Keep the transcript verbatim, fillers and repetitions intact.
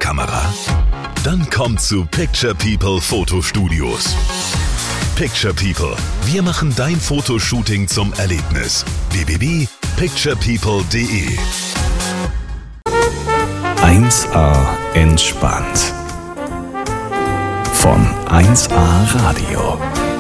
Kamera? Dann komm zu Picture People Fotostudios. Picture People. Wir machen dein Fotoshooting zum Erlebnis. w w w punkt picture people punkt d e eins A entspannt. Von eins A Radio.